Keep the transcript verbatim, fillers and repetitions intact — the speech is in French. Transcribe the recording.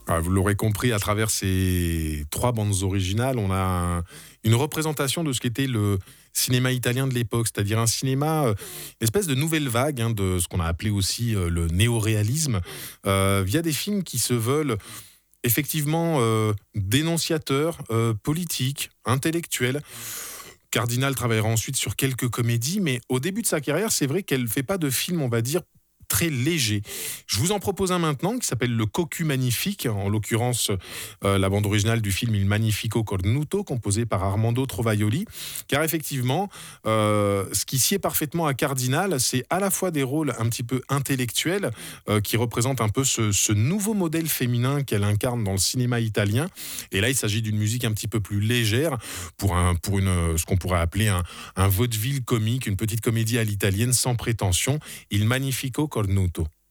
Ah, vous l'aurez compris, à travers ces trois bandes originales, on a un une représentation de ce qu'était le cinéma italien de l'époque, c'est-à-dire un cinéma, heu, une espèce de nouvelle vague, hein, de ce qu'on a appelé aussi, heu, le néoréalisme, heu, via des films qui se veulent effectivement, heu, dénonciateurs, heu, politiques, intellectuels. Cardinal travaillera ensuite sur quelques comédies, mais au début de sa carrière, c'est vrai qu'elle ne fait pas de films, on va dire, très légers. Je vous en propose un maintenant qui s'appelle Le Cocu Magnifique, en l'occurrence euh, la bande originale du film Il Magnifico Cornuto, composé par Armando Trovaioli, car effectivement, euh, ce qui sied parfaitement à Cardinal, c'est à la fois des rôles un petit peu intellectuels, euh, qui représentent un peu ce, ce nouveau modèle féminin qu'elle incarne dans le cinéma italien, et là il s'agit d'une musique un petit peu plus légère, pour, un, pour une, ce qu'on pourrait appeler un, un vaudeville comique, une petite comédie à l'italienne sans prétention, Il Magnifico Cornuto.